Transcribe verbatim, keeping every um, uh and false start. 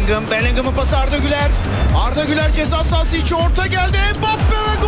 Bellingham, Bellingham'ın pası Arda Güler. Arda Güler ceza sahası içi orta geldi. Mbappe ve